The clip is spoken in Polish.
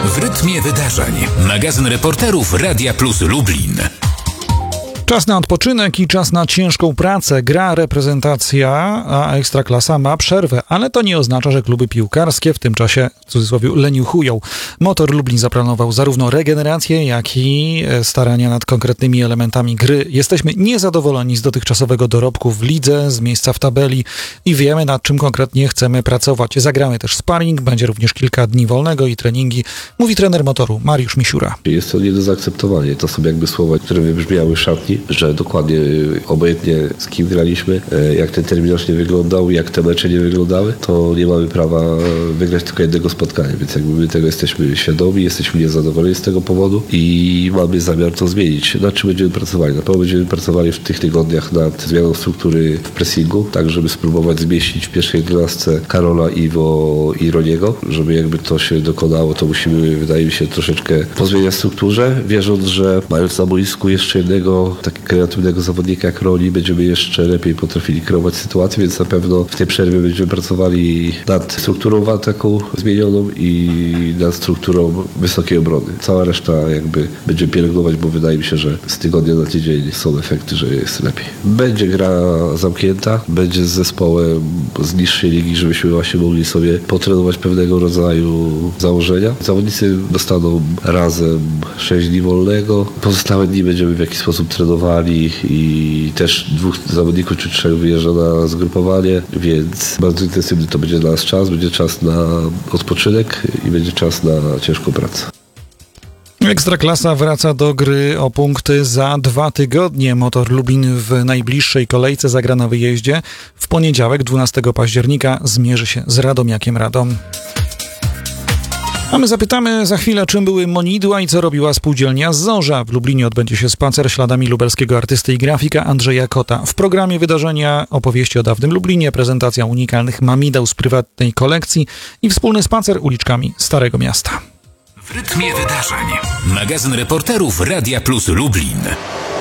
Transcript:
W rytmie wydarzeń. Magazyn reporterów Radia Plus Lublin. Czas na odpoczynek i czas na ciężką pracę. Gra reprezentacja, a Ekstraklasa ma przerwę, ale to nie oznacza, że kluby piłkarskie w tym czasie, w cudzysłowie, leniuchują. Motor Lublin zaplanował zarówno regenerację, jak i starania nad konkretnymi elementami gry. Jesteśmy niezadowoleni z dotychczasowego dorobku w lidze, z miejsca w tabeli i wiemy, nad czym konkretnie chcemy pracować. Zagramy też sparring, będzie również kilka dni wolnego i treningi, mówi trener Motoru Mariusz Misiura. Jest to nie do zaakceptowania. To są jakby słowa, które wybrzmiały w szatni, że dokładnie, obojętnie z kim graliśmy, jak ten terminarz nie wyglądał, jak te mecze nie wyglądały, to nie mamy prawa wygrać tylko jednego spotkania, więc jakby my tego jesteśmy świadomi, jesteśmy niezadowoleni z tego powodu i mamy zamiar to zmienić. Nad czym będziemy pracowali? Na pewno będziemy pracowali w tych tygodniach nad zmianą struktury w pressingu, tak żeby spróbować zmieścić w pierwszej 11 Karola, Iwo i Roniego. Żeby jakby to się dokonało, to musimy, wydaje mi się, troszeczkę pozmieniać strukturze, wierząc, że mając na boisku jeszcze jednego takiego kreatywnego zawodnika jak Roni, będziemy jeszcze lepiej potrafili kreować sytuację, więc na pewno w tej przerwie będziemy pracowali nad strukturą w ataku zmienioną i nad strukturą wysokiej obrony. Cała reszta jakby będziemy pielęgnować, bo wydaje mi się, że z tygodnia na tydzień są efekty, że jest lepiej. Będzie gra zamknięta, będzie z zespołem z niższej ligi, żebyśmy właśnie mogli sobie potrenować pewnego rodzaju założenia. Zawodnicy dostaną razem 6 dni wolnego, pozostałe dni będziemy w jakiś sposób trenowali i też 2 zawodników czy 3 wyjeżdża na zgrupowanie, więc bardzo intensywny to będzie dla nas czas, będzie czas na odpoczynek i będzie czas na ciężką pracę. Ekstraklasa wraca do gry o punkty za 2 tygodnie. Motor Lublin w najbliższej kolejce zagra na wyjeździe. W poniedziałek, 12 października, zmierzy się z Radomiakiem Radom. A my zapytamy za chwilę, czym były monidła i co robiła spółdzielnia Zorza. W Lublinie odbędzie się spacer śladami lubelskiego artysty i grafika Andrzeja Kota. W programie wydarzenia opowieści o dawnym Lublinie, prezentacja unikalnych mamideł z prywatnej kolekcji i wspólny spacer uliczkami Starego Miasta. W rytmie wydarzeń. Magazyn reporterów Radia Plus Lublin.